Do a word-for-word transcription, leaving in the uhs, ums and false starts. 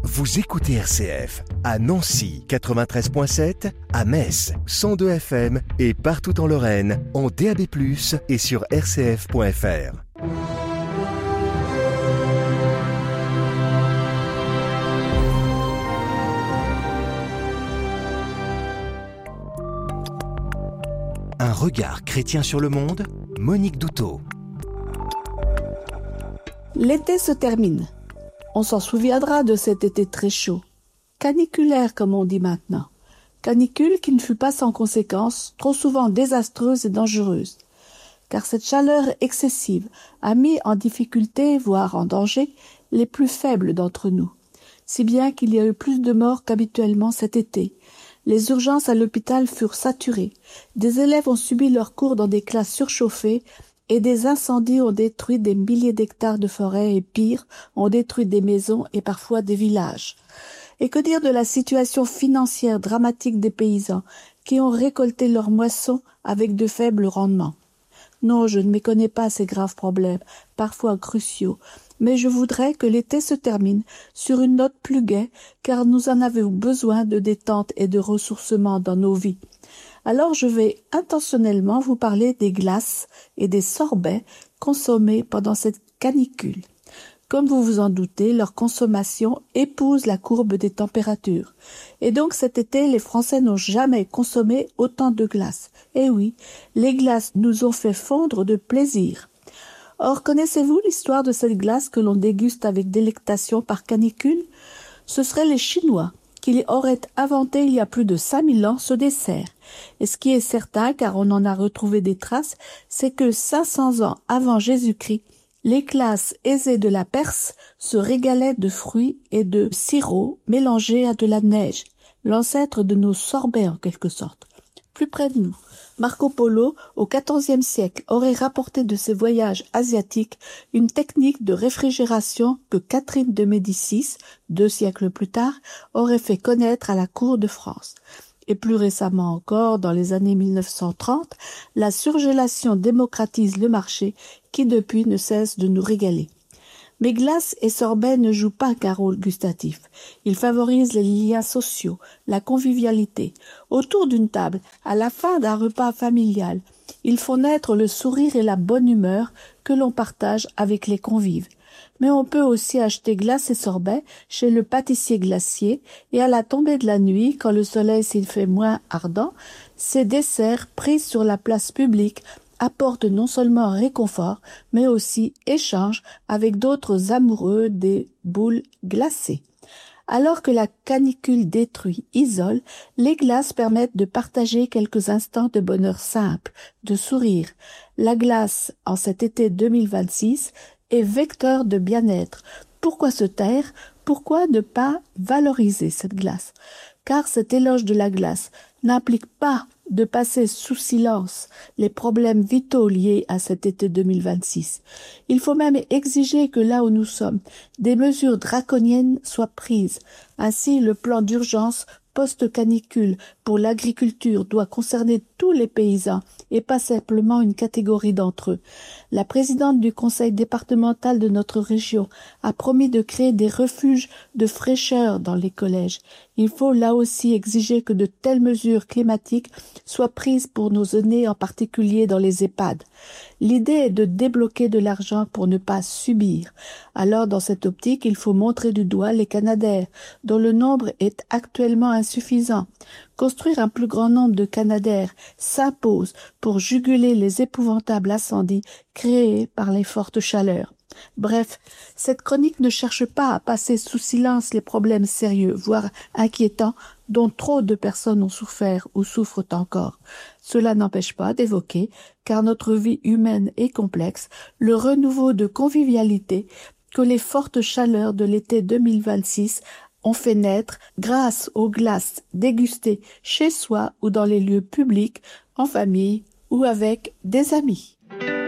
Vous écoutez R C F à Nancy quatre-vingt-treize virgule sept, à Metz cent deux F M et partout en Lorraine en D A B plus, et sur r c f point f r. Un regard chrétien sur le monde, Monique Douteau. L'été se termine. On s'en souviendra de cet été très chaud. Caniculaire, comme on dit maintenant. Canicule qui ne fut pas sans conséquences, trop souvent désastreuses et dangereuses. Car cette chaleur excessive a mis en difficulté, voire en danger, les plus faibles d'entre nous. Si bien qu'il y a eu plus de morts qu'habituellement cet été. Les urgences à l'hôpital furent saturées. Des élèves ont subi leurs cours dans des classes surchauffées et des incendies ont détruit des milliers d'hectares de forêts et pire, ont détruit des maisons et parfois des villages. Et que dire de la situation financière dramatique des paysans qui ont récolté leurs moissons avec de faibles rendements? Non, je ne méconnais pas ces graves problèmes, parfois cruciaux, mais je voudrais que l'été se termine sur une note plus gaie, car nous en avons besoin de détente et de ressourcement dans nos vies. Alors je vais intentionnellement vous parler des glaces et des sorbets consommés pendant cette canicule. Comme vous vous en doutez, leur consommation épouse la courbe des températures. Et donc cet été, les Français n'ont jamais consommé autant de glace. Et oui, les glaces nous ont fait fondre de plaisir. Or, connaissez-vous l'histoire de cette glace que l'on déguste avec délectation par canicule? Ce seraient les Chinois qui auraient inventé il y a plus de cinq mille ans ce dessert. Et ce qui est certain, car on en a retrouvé des traces, c'est que cinq cents ans avant Jésus-Christ, les classes aisées de la Perse se régalaient de fruits et de sirop mélangés à de la neige, l'ancêtre de nos sorbets en quelque sorte. Plus près de nous, Marco Polo, au quatorzième siècle, aurait rapporté de ses voyages asiatiques une technique de réfrigération que Catherine de Médicis, deux siècles plus tard, aurait fait connaître à la cour de France. Et plus récemment encore, dans les années mille neuf cent trente, la surgélation démocratise le marché qui depuis ne cesse de nous régaler. Mais glace et sorbet ne jouent pas qu'un rôle gustatif. Ils favorisent les liens sociaux, la convivialité. Autour d'une table, à la fin d'un repas familial, ils font naître le sourire et la bonne humeur que l'on partage avec les convives. Mais on peut aussi acheter glace et sorbet chez le pâtissier glacier et à la tombée de la nuit, quand le soleil s'y fait moins ardent, ces desserts pris sur la place publique apportent non seulement réconfort, mais aussi échange avec d'autres amoureux des boules glacées. Alors que la canicule détruit, isole, les glaces permettent de partager quelques instants de bonheur simple, de sourire. La glace, en cet été deux mille vingt-six, est vecteur de bien-être. Pourquoi se taire? Pourquoi ne pas valoriser cette glace? Car cet éloge de la glace n'implique pas de passer sous silence les problèmes vitaux liés à cet été deux mille vingt-six. Il faut même exiger que là où nous sommes, des mesures draconiennes soient prises. Ainsi, le plan d'urgence post-canicule pour l'agriculture doit concerner tous les paysans et pas simplement une catégorie d'entre eux. La présidente du conseil départemental de notre région a promis de créer des refuges de fraîcheur dans les collèges. Il faut là aussi exiger que de telles mesures climatiques soient prises pour nos aînés, en particulier dans les EHPAD. L'idée est de débloquer de l'argent pour ne pas subir. Alors, dans cette optique, il faut montrer du doigt les Canadair, dont le nombre est actuellement insuffisant. Construire un plus grand nombre de Canadair s'impose pour juguler les épouvantables incendies créés par les fortes chaleurs. Bref, cette chronique ne cherche pas à passer sous silence les problèmes sérieux, voire inquiétants, dont trop de personnes ont souffert ou souffrent encore. Cela n'empêche pas d'évoquer, car notre vie humaine est complexe, le renouveau de convivialité que les fortes chaleurs de l'été deux mille vingt-six ont fait naître grâce aux glaces dégustées chez soi ou dans les lieux publics, en famille ou avec des amis.